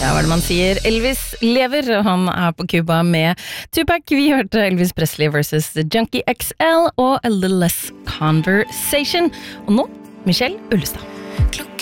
Ja, hva er det man sier? Elvis lever, og han på Cuba med Tupac. Vi hørte Elvis Presley versus Junkie XL og A Little Less Conversation. Og nå, Michelle Ullestad.